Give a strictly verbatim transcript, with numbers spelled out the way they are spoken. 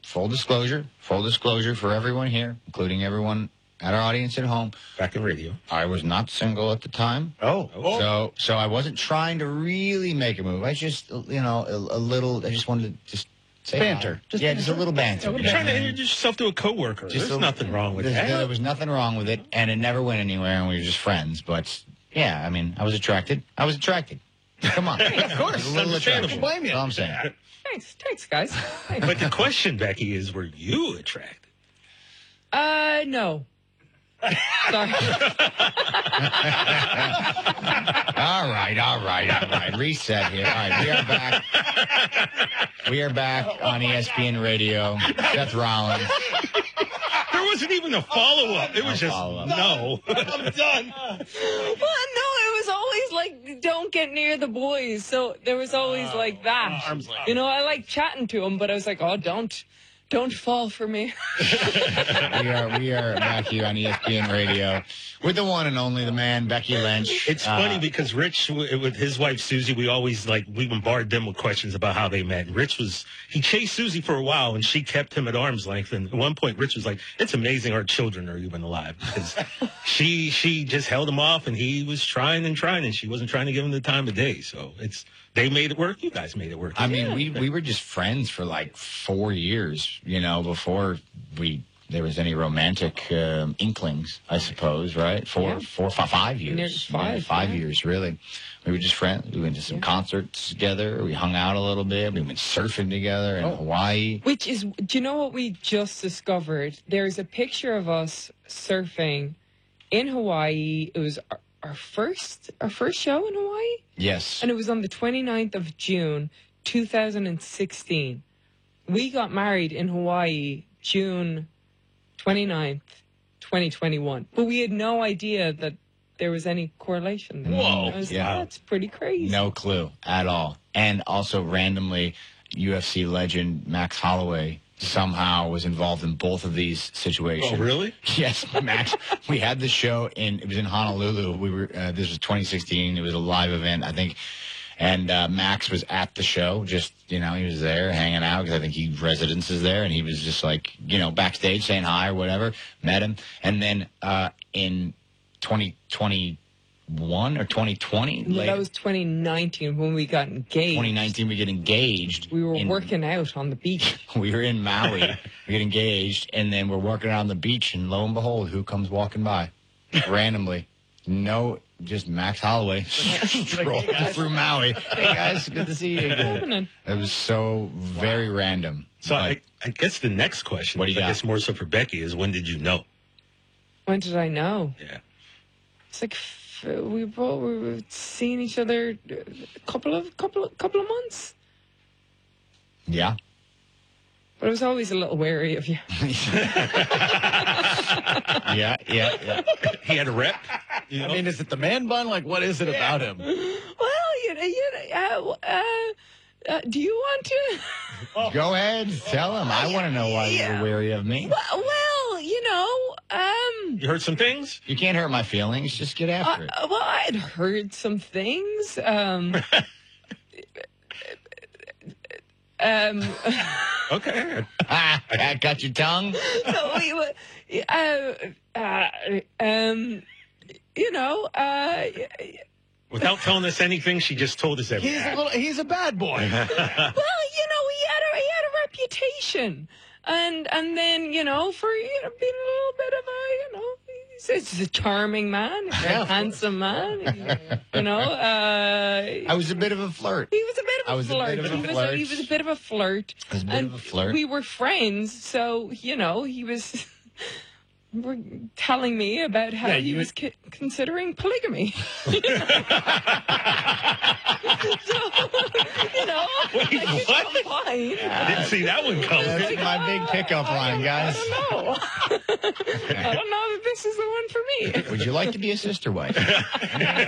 full disclosure, full disclosure for everyone here, including everyone at our audience at home. Back in radio. I was not single at the time. Oh. oh. So so I wasn't trying to really make a move. I just, you know, a, a little, I just wanted to just say banter. Just yeah, banter. just a little banter. You're trying to introduce yourself to a coworker. Just There's a, nothing wrong with that. There was nothing wrong with it, and it never went anywhere, and we were just friends. But, yeah, I mean, I was attracted. I was attracted. Come on. Of course. A little attracted. Blame you. That's all I'm saying. Thanks. Thanks, guys. Thanks. But the question, Becky, is were you attracted? Uh, no. Sorry. all right, all right, all right. Reset here. All right, we are back. We are back on E S P N Radio. Seth Rollins. There wasn't even a follow-up. It was No just, follow-up. no. I'm done. Well, no, it was always like, don't get near the boys. So there was always like that. Arms length. You know, I like chatting to them, but I was like, oh, don't. Don't fall for me. we are we are back here on E S P N Radio with the one and only, the man, Becky Lynch. It's uh, funny because Rich, with his wife Susie, we always like we bombard them with questions about how they met. And Rich was he chased Susie for a while, and she kept him at arm's length. And at one point, Rich was like, "It's amazing our children are even alive," because she she just held him off, and he was trying and trying, and she wasn't trying to give him the time of day. So it's they made it work. You guys made it work. I mean, we we were just friends for like four years, you know, before we there was any romantic um, inklings, I suppose, right? Four, Yeah. four, five, five years, Nearly five, Yeah, five yeah. years, really. We were just friends. We went to some Yeah. concerts together. We hung out a little bit. We went surfing together in Hawaii. Which is, do you know what we just discovered? There's a picture of us surfing in Hawaii. It was our, our first our first show in Hawaii. Yes. And it was on the twenty-ninth of June, two thousand sixteen. We got married in Hawaii June twenty-ninth, twenty twenty-one. But we had no idea that there was any correlation there. Whoa. I was Yeah. like, that's pretty crazy. No clue at all. And also randomly, U F C legend Max Holloway somehow was involved in both of these situations. Oh, really? Yes, Max. We had the show in, it was in Honolulu. We were, uh, this was twenty sixteen. It was a live event, I think. And uh, Max was at the show, just, you know, he was there hanging out because I think he residences there. And he was just like, you know, backstage saying hi or whatever, met him. And then uh, in twenty twenty-one or twenty twenty, No, later, that was twenty nineteen when we got engaged. twenty nineteen, we get engaged. We were in- working out on the beach. We were in Maui. We get engaged, and then we're working on the beach, and lo and behold, who comes walking by? Randomly. No, just Max Holloway strolling through Maui. Hey, guys, good to see you again. Happening. It was so very random. So But I, I guess the next question, What do you I got? guess more so for Becky, is when did you know? When did I know? Yeah. It's like f- we both we were seeing each other a couple of couple of, couple of months. yeah. But I was always a little wary of you. yeah, yeah, yeah. He had a rep. You know? I mean, is it the man bun? Like, what is it about him? Well, you know, you know, uh, uh, uh, do you want to? Go ahead, tell him. I want to know why you were wary of me. Well, well, you know, um, You heard some things? You can't hurt my feelings. Just get after it. uh, well, I had heard some things. Um, um, Okay. Ah, I got your tongue? so we were, uh, uh, um, you know, uh, Without telling us anything, she just told us everything. He's a little. He's a bad boy. well, you know, he had a he had a reputation, and and then you know, for you know, being a little bit of a you know, he's, he's a charming man, he's a Yeah, of handsome man, you know. Uh, I was a bit of a flirt. he was a bit of a I was a flirt. bit of a he, was flirt. he was a bit of a flirt. I was a bit and of a flirt. We were friends, so you know, he was. Were telling me about how Yeah, he you was would- c- considering polygamy. so, you know, Wait, I could what? come fine. I didn't see that one coming. That's my big pickup line, guys. I don't know. I don't know if this is the one for me. Would you like to be a sister wife?